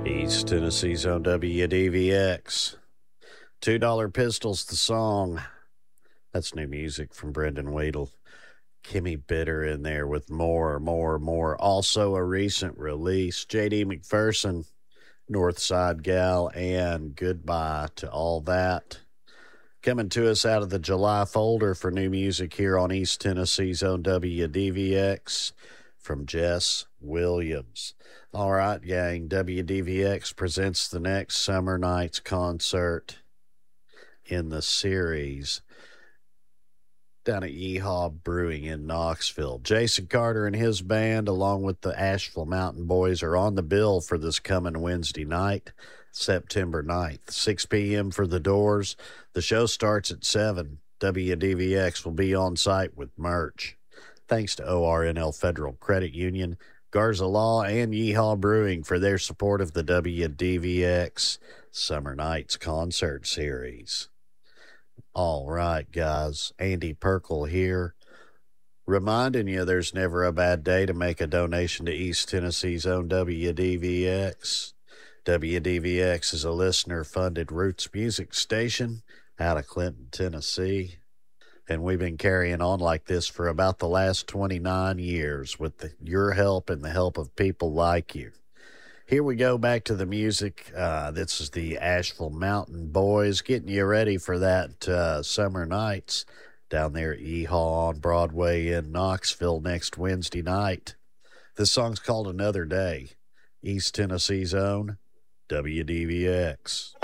East Tennessee's on WDVX. $2 Pistols, the song. That's new music from Brendan Weedle. Kimmy Bitter in there with more. Also a recent release, J.D. McPherson, Northside Gal, and Goodbye to All That. Coming to us out of the July folder for new music here on East Tennessee's own WDVX from Jess Williams. All right, gang, WDVX presents the next Summer Nights concert in the series down at Yeehaw Brewing in Knoxville. Jason Carter and his band, along with the Asheville Mountain Boys, are on the bill for this coming Wednesday night, September 9th, 6 p.m. for the doors. The show starts at 7. WDVX will be on site with merch. Thanks to ORNL Federal Credit Union, Garza Law, and Yeehaw Brewing for their support of the WDVX Summer Nights concert series. All right, guys. Andy Perkle here, reminding you there's never a bad day to make a donation to East Tennessee's own WDVX. WDVX is a listener-funded roots music station out of Clinton, Tennessee. And we've been carrying on like this for about the last 29 years with your help and the help of people like you. Here we go back to the music. This is the Asheville Mountain Boys getting you ready for that Summer Nights down there at Yeehaw on Broadway in Knoxville next Wednesday night. This song's called Another Day. East Tennessee's own WDVX.